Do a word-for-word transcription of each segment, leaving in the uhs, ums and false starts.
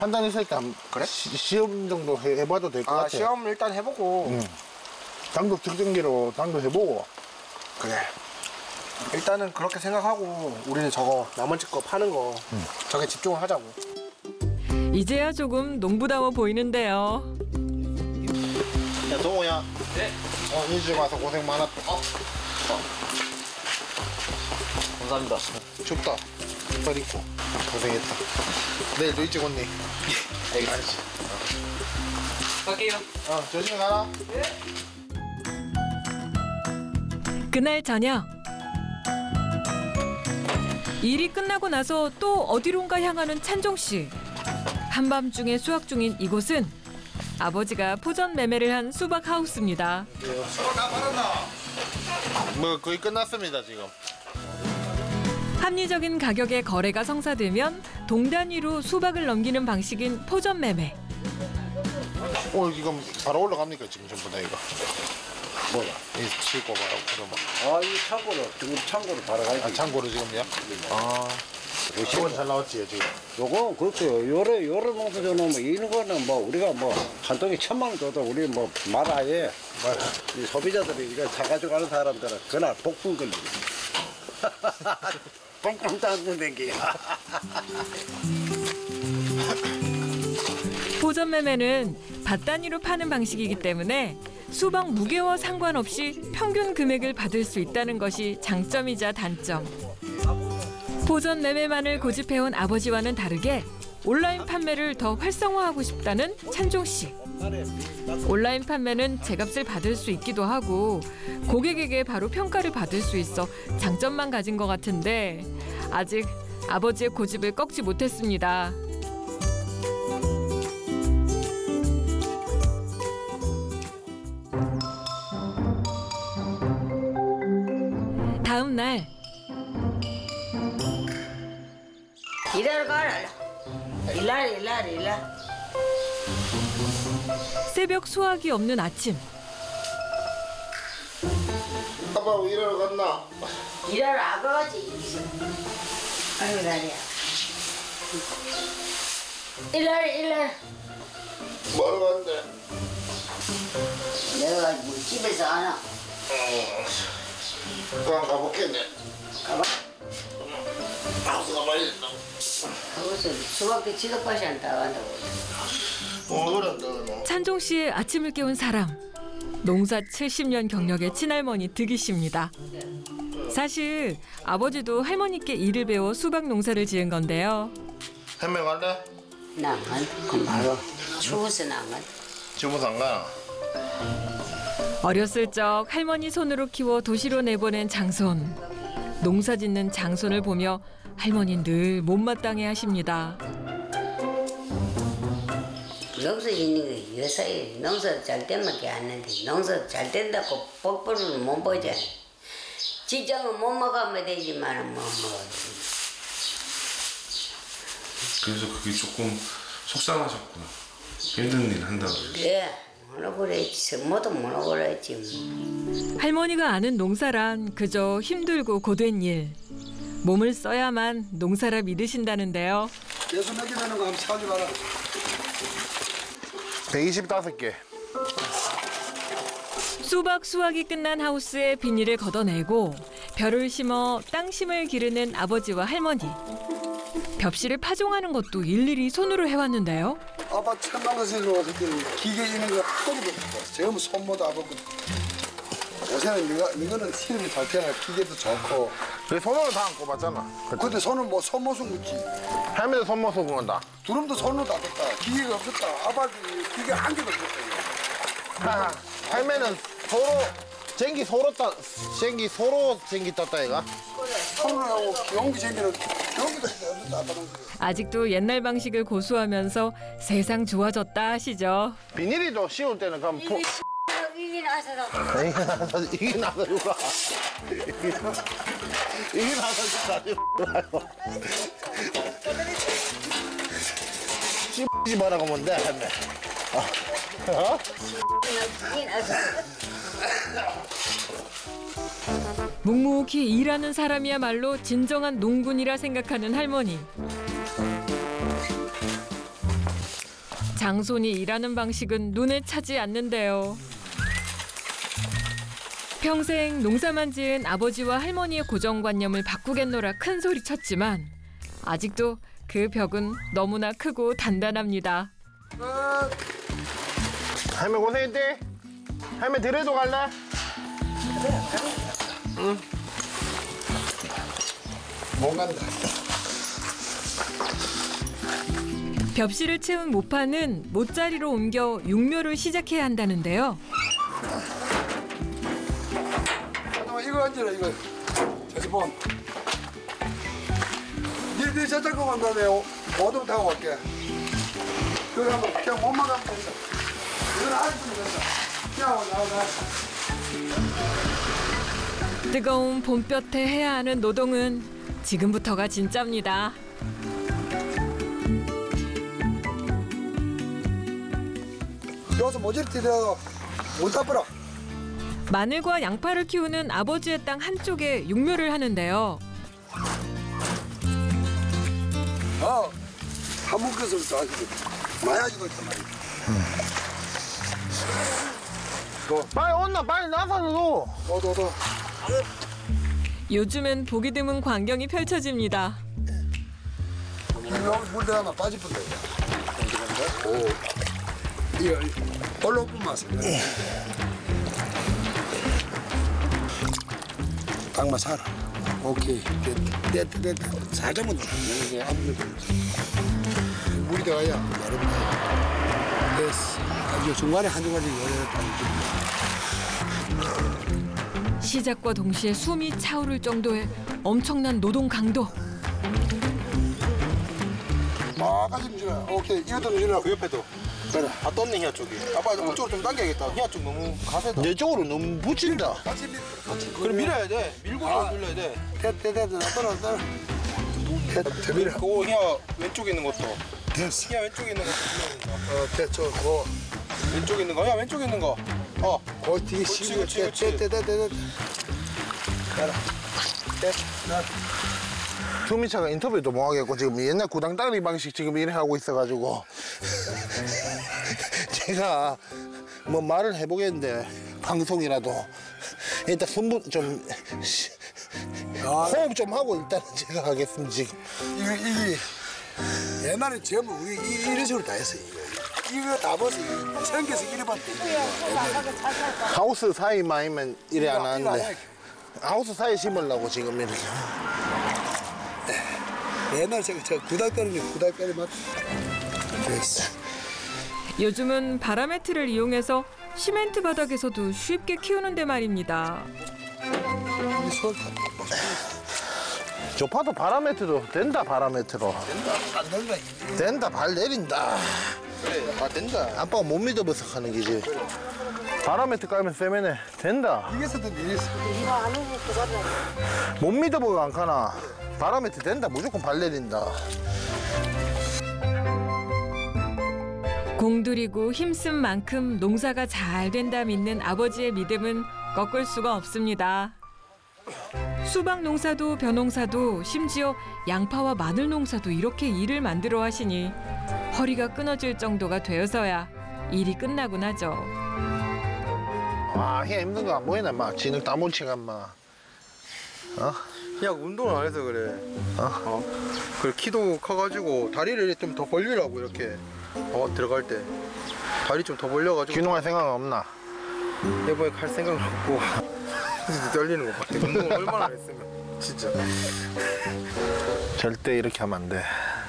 판단했을 때 한 그래? 시, 시험 정도 해, 해봐도 될 것 아, 같아. 시험 일단 해보고. 응. 당도 측정기로 당도 해보고. 그래. 일단은 그렇게 생각하고 우리는 저거 나머지 거 파는 거 응. 저게 집중을 하자고. 이제야 조금 농부다워 보이는데요. 야, 동호야. 네. 어, 일주일 와서 고생 많았다. 어. 어. 감사합니다. 춥다. 빨 입고. 고생했다. 내일도 일찍 온니? 알겠습니다. 갈게요. 어, 조심히 가라. 그날 저녁. 일이 끝나고 나서 또 어디론가 향하는 찬종 씨. 한밤중에 수확 중인 이곳은 아버지가 포전 매매를 한 수박 하우스입니다. 수박 다 팔았나? 뭐 거의 끝났습니다 지금. 합리적인 가격에 거래가 성사되면 동 단위로 수박을 넘기는 방식인 포전 매매. 어 지금 바로 올라갑니까 지금 전부 다 이거? 뭐야? 이 싣고 바로 그러면. 아, 이 창고로, 지금 창고로 바로 가야지. 아 창고로 지금요? 아. 시원 잘 나왔지요 지금. 요거, 그렇죠. 요래, 요래 농사 져놓으면, 이런 거는 뭐, 우리가 뭐, 한 통에 천만 원 줘도 우리 뭐, 말아예. 이 소비자들이 이거 사가지고 가는 사람들은 그날 폭풍 걸리고. 뻥뻥 따는 댕기. 포전 매매는 밭 단위로 파는 방식이기 때문에 수박 무게와 상관없이 평균 금액을 받을 수 있다는 것이 장점이자 단점. 포전 매매만을 고집해온 아버지와는 다르게 온라인 판매를 더 활성화하고 싶다는 찬종 씨. 온라인 판매는 제값을 받을 수 있기도 하고 고객에게 바로 평가를 받을 수 있어 장점만 가진 것 같은데 아직 아버지의 고집을 꺾지 못했습니다. 다음 날 일하러 가라. 일하라 일하라 일하라. 새벽 수확이 없는 아침. 아빠 왜 일하러 갔나? 일하러 아가가지. 아이고 다리야. 일하라 일하라. 뭐하러 갔는데? 내가 뭐 집에서 안 와. 그냥 가볼겠네. 가봐. 하우스 가봐야 된다. 하고서 수박도 지도까지 안 따간다고. 어 그런다 너. 찬종 씨의 아침을 깨운 사람. 농사 칠십 년 경력의 친할머니 득이 씨입니다. 사실 아버지도 할머니께 일을 배워 수박 농사를 지은 건데요. 햄매 갈래? 나안 가. 금방 추워서 나안 가. 주무서 안 가나? 어렸을 적 할머니 손으로 키워 도시로 내보낸 장손. 농사 짓는 장손을 보며 할머니는 늘 못마땅해 하십니다. 농사 짓는 거 여사에 농사 잘 된밖에 안 하는데 농사 잘 된다고 복부를 못 보자. 직장은 못 먹으면 되지만 뭐 뭐. 그래서 그게 조금 속상하셨구나. 힘든 일 한다고. 그래. 뭐라 그랬지. 모두 뭐라 그랬지. 할머니가 아는 농사란 그저 힘들고 고된 일. 몸을 써야만 농사라 믿으신다는데요. 예수 먹이 되는 거 한번 사지 마라. 백이십오 개. 수박 수확이 끝난 하우스에 비닐을 걷어내고 벼를 심어 땅심을 기르는 아버지와 할머니. 벽실을 파종하는 것도 일일이 손으로 해왔는데요. 아빠 천만 원 세서 그때 기계 있는 거 한 번도 없어. 지금 손모도 안 먹고. 요새는 이거, 이거는 시름이 잘 태어나 기계도 좋고. 내 손으로 다 안 꼽았잖아. 근데 손은 뭐 손모습 묻지. 할머니 손모습 건다. 두름도 손으로 다 떴다. 기계가 없었다. 아빠도 기계 한 개도 없었다. 할매는 서로 쟁기 서로 따 쟁기 서로 쟁기 땄다 이가. 손으로 하고 용기 생기는 용기도 없었다. 아빠는. 아직도 옛날 방식을 고수하면서 세상 좋아졌다 하시죠. 비닐이 좀 씌울 때는 그럼 포... 이게 나서도 이게 나서 이게 나서 누가 이게 나서 가지고 씨 뭐라고 하면 돼 할매. 어? 이게 나서 묵묵히 일하는 사람이야말로 진정한 농군이라 생각하는 할머니. 장손이 일하는 방식은 눈에 차지 않는데요. 평생 농사만 지은 아버지와 할머니의 고정관념을 바꾸겠노라 큰 소리 쳤지만 아직도 그 벽은 너무나 크고 단단합니다. 할매 고생했대. 할매 들에도 갈래? 응. 못 간다. 벽실을 채운 모파는 못자리로 옮겨 육묘를 시작해야 한다는데요. 잠깐만 이거 앉아라 이거. 제스폰. 니네 자전거 간다네요. 모두 타고 갈게. 그거 한번 그냥 몸만 가면 된다. 이건 안 해주면 된다. 그냥 나와 나와. 뜨거운 봄볕에 해야 하는 노동은 지금부터가 진짜입니다. 여기서 모질이 들어서 못 타버려. 마늘과 양파를 키우는 아버지의 땅 한쪽에 육묘를 하는데요. 어. 한 묶어서부터 아시고 마야지도 있단 말이야. 빨리 온나 빨리 나서도. 너도 너. 요즘은 보기 드문 광경이 펼쳐집니다. 여기 물 들어가면 빠질 뻔데. 오. 이거 얼룩뿐 맛. 당마 살아. 오케이. 됐다 됐다 됐다. 살짝만 더. 이게 아무리 물이 들어가야 여름에 됐어. 아, 이거 중간에 한 중간에 열렸다. 시작과 동시에 숨이 차오를 정도의 엄청난 노동 강도. 막까지 움직여. 오케이. 이것도 움직여. 그 옆에도 그래. 다 떴네 희야 쪽이. 아빠 그쪽으로 좀 당겨야겠다. 희야 쪽 너무 가세다. 내 쪽으로 너무 붙인다. 같이 밀. 같이. 그럼 밀어야 돼. 밀고 아. 눌러야 돼. 됐다 됐다. 떨어 떨어. 됐다. 밀어. 그거 희야 왼쪽에 있는 것도. 됐어. 희야 왼쪽에 있는 것도 밀어야 어 됐죠. 고. 된다. 왼쪽에 있는 거. 희야 왼쪽에 있는 거. 어. 고 뒤에 그렇지, 씹어. 그렇지, 그렇지. 됐다 됐다 됐다. 가라. 됐다. 주미차가 인터뷰도 못 하겠고 지금 옛날 구당따리 방식 지금 이래 하고 있어가지고 제가 뭐 말을 해보겠는데 방송이라도 일단 손분 좀 쉬- 호흡 좀 하고 일단 제가 하겠습니다 지금. 이거 이게 옛날에 전부 우리 이- 이런 식으로 다 했어 이거. 이거 다 벗어. 이거. 생겨서 이래 봤대. 하우스 사이만이면 이래 안 이거 안 하는데 해. 하우스 사이에 심으려고 지금 이렇게. 옛날 제가 저 구닥다리 구닥다리 맞. 됐어. 요즘은 바라매트를 이용해서 시멘트 바닥에서도 쉽게 키우는데 말입니다. 이 손. 조파도 바라매트로 된다 바라매트로 안 된다. 이게. 된다 발 내린다. 그래. 다 된다. 아빠가 못 믿어봐서 하는 게지. 바라매트 깔면 세면에 된다. 이게서도 이게서. 못 믿어보고 안 가나. 바라매트 된다. 무조건 발 내린다. 공들이고 힘쓴 만큼 농사가 잘 된다 믿는 아버지의 믿음은 꺾을 수가 없습니다. 수박 농사도 벼농사도 심지어 양파와 마늘 농사도 이렇게 일을 만들어 하시니 허리가 끊어질 정도가 되어서야 일이 끝나곤 하죠. 와, 해 힘든 거 안 보이나, 막. 진흙 다 뭉치가, 막. 어? 희야 운동을 안 해서 그래. 어? 어. 그리고 키도 커가지고 다리를 좀 더 벌리라고 이렇게. 어 들어갈 때 다리 좀 더 벌려가지고. 귀농할 생각 없나? 이번에 갈 생각 없고. 떨리는 거 봐. 운동을 얼마나 했으면 진짜. 절대 이렇게 하면 안 돼.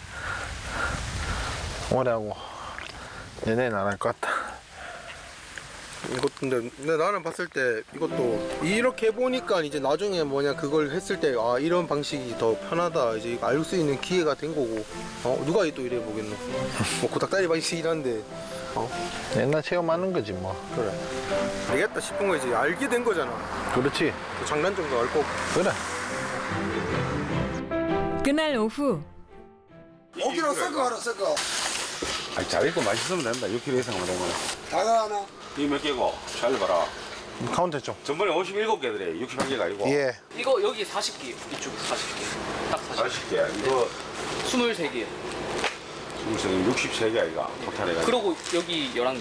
오래 하고 내내는 안 할 것 같다. 이것도 근데, 근데 나는 봤을 때 이것도 이렇게 해보니까 이제 나중에 뭐냐 그걸 했을 때 아 이런 방식이 더 편하다 이제 알 수 있는 기회가 된 거고 어 누가 또 이래 보겠노. 뭐 고닥다리 방식이란데 어 옛날 체험하는 거지, 뭐. 그래 되겠다 싶은 거 이제 알게 된 거잖아. 그렇지. 그 장단점도 알고. 그래. 그날 오후 오 킬로 섞어 하나 섞어. 아니, 잘 익고 맛있으면 된다. 육 킬로그 이상은 되면. 다가 하나. 이거 몇 개고? 잘 봐라. 카운트 좀. 전번에 오십칠 개더래. 육십한 개가 아니고. 예. 이거 여기 사십 개 이쪽에 사십 개. 딱 사십 개. 사십 개. 이거 스물세 개. 우선 육십세 개 아이가 토탈해가지고. 그러고 여기 열한 개.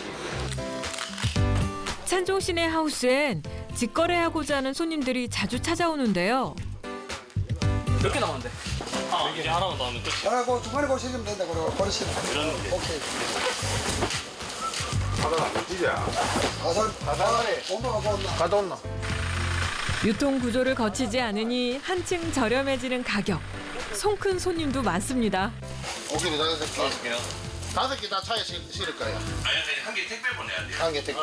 찬종 씨네 하우스엔 직거래하고자 하는 손님들이 자주 찾아오는데요. 몇 개 남았는데? 아, 이제 하나만 더 하면 끝이야. 아, 그 중간에 거시면 된다. 그러고 버리시면. 오케이. 하나 안 되지. 가산, 가산에 온도가 보았나? 갔다 온나? 유통 구조를 거치지 않으니 한층 저렴해지는 가격. 손 큰 손님도 많습니다. 오케이, 다섯 개. 다섯 개요? 다섯 개 다 차에 실- 실을까요? 아니 한 개 택배 보내야 돼요. 한 개 택배.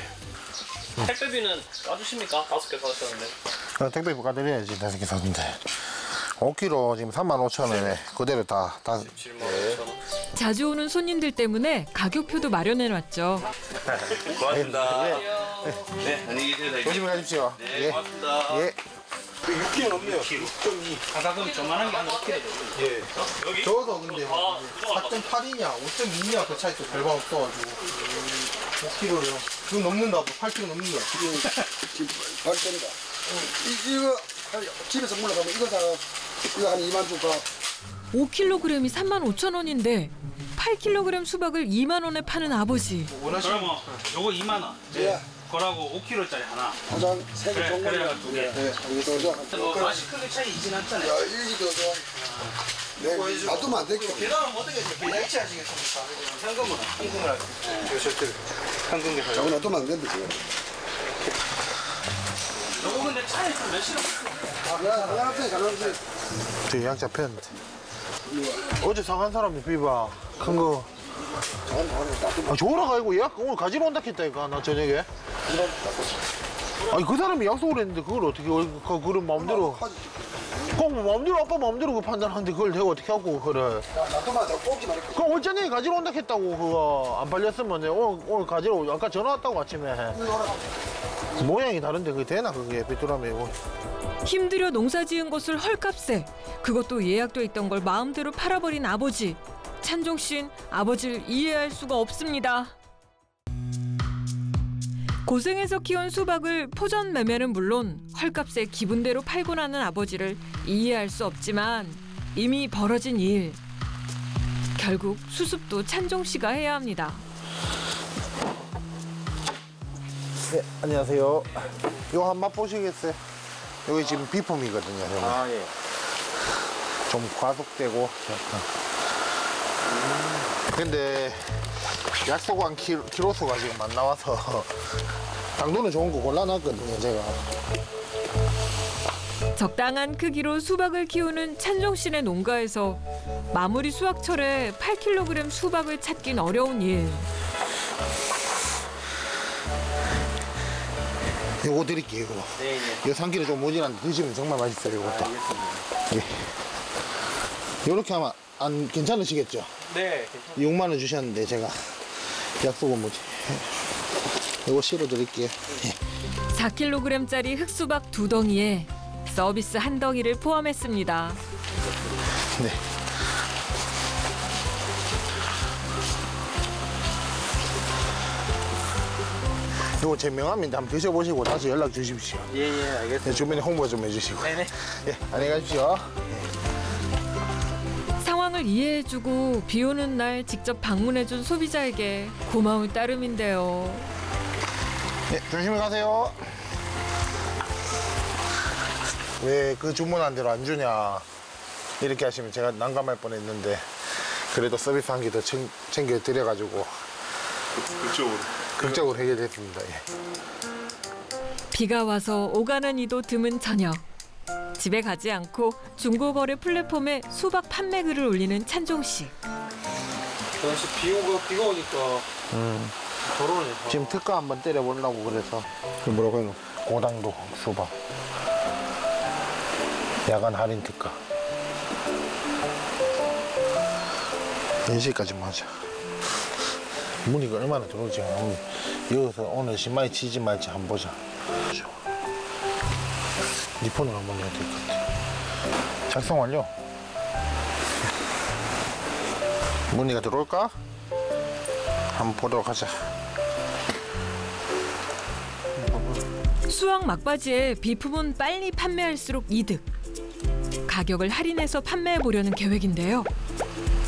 택배비는 까주십니까? 다섯 개 사셨는데. 어, 택배 부과드려야지. 다섯 개 샀는데. 오 킬로그램 지금 삼만 오천 원에 그대로 다 다. 칠만 오천 원. 자주 오는 손님들 때문에 가격표도 마련해놨죠. 고맙습니다. 예. 네, 안녕히 계세요. 조심히 가십시오. 네, 예. 고맙습니다. 예. 육 킬로그램 넘네요. 육 점 이. 가격은 저만한 게 한 오 킬로그램 되고. 예. 여기? 저도 근데 아, 사 점 팔이냐 오 점 이냐 그 차이 또 별반 없어가지고 오 킬로그램요. 그거 넘는다. 팔 킬로그램 넘는다. 지금 발전이다. 이, 이거 한- 집에서 물러가면 이거 다 이거 한 이만 줄까? 오 킬로그램이 삼만 오천 원인데 팔 킬로그램 수박을 이만 원에 파는 아버지. 원하시는 그러면 요거 이만 원. 예. 그거라고 오 킬로그램짜리 하나. 가장 세개 그래, 좋은 그래가 거는 두 개. 네, 이거 더 뭐 줘. 맛이 크게 차이 있진 않잖아요. 야, 이게 더 좋아. 네, 놔두면 안 되겠다. 계산은 어떻게 해요? 계산 일치 하시겠습니까? 현금으로 현금을 하세요. 절대 현금 계산. 저거 놔두면 안 된다, 지금. 요거 근데 차이 좀 몇 시간? 야, 가능한데, 가능한데. 저 양 잡혔는데. 어제 상한 사람이 비봐. 큰 거. 아, 줘라 가지고 예약 오늘 가지러 온다 했다니까 나 저녁에. 아니 그 사람이 약속을 했는데 그걸 어떻게 그 그런 마음대로. 꼭 마음대로 아빠 마음대로 그 판단하는데 그걸 내가 어떻게 하고 그래. 놔두면 더 뽑지 말고. 그 오늘 저녁에 가지러 온다 했다고 그거 안 팔렸으면 내가 오늘 오늘 가지러 아까 전화 왔다고 아침에. 모양이 다른데 그게 되나 그게 비뚜라미 이거. 힘들여 농사 지은 것을 헐값에 그것도 예약돼 있던 걸 마음대로 팔아버린 아버지. 찬종 씨는 아버지를 이해할 수가 없습니다. 고생해서 키운 수박을 포전 매매는 물론 헐값에 기분대로 팔고 나는 아버지를 이해할 수 없지만 이미 벌어진 일. 결국 수습도 찬종 씨가 해야 합니다. 네 안녕하세요. 이거 한 맛 보시겠어요? 여기 지금 비품이거든요. 형님. 아 예. 좀 과속되고 약간. 근데 약속한 키, 키로수가 지금 안 나와서 당도는 좋은 거 골라놨거든요 제가. 적당한 크기로 수박을 키우는 찬종 씨네 농가에서 마무리 수확철에 팔 킬로그램 수박을 찾긴 어려운 일. 요거 드릴게요 이거. 네, 네. 이거 삼 킬로그램 좀 모질한데 드시면 정말 맛있어요 이것도. 예. 요렇게 하면 안 괜찮으시겠죠? 네. 육만 원 주셨는데 제가 약속은 뭐지? 이거 실어 드릴게요. 사 킬로그램짜리 흑수박 두 덩이에 서비스 한 덩이를 포함했습니다. 네. 이거 제 명함인데 한번 드셔보시고 다시 연락 주십시오. 예예 알겠습니다. 네, 주변에 홍보 좀 해주시고. 네네. 예, 안녕히 가십시오. 상황을 이해해주고 비 오는 날 직접 방문해준 소비자에게 고마울 따름인데요. 네, 조심히 가세요. 왜 그 주문한 대로 안 주냐 이렇게 하시면 제가 난감할 뻔했는데 그래도 서비스 한 개 더 챙겨 드려가지고 그쪽으로. 극적으로 해결됐습니다. 예. 비가 와서 오가는 이도 드문 저녁. 집에 가지 않고 중고거래 플랫폼에 수박 판매 글을 올리는 찬종 씨. 날씨 비 오고 비가 오니까 음, 더러우네. 지금 특가 한번 때려보려고 그래서 그 뭐라고 해요? 고당도 수박 야간 할인 특가 네 시까지만 하자. 문의가 얼마나 들어오지? 오늘 여기서 오늘 신마이 치지 말지 한번 보자. 네 폰으로 한번 해야 될 것 같아. 작성 완료. 문의가 들어올까? 한번 보도록 하자. 수확 막바지에 비품은 빨리 판매할수록 이득. 가격을 할인해서 판매해 보려는 계획인데요.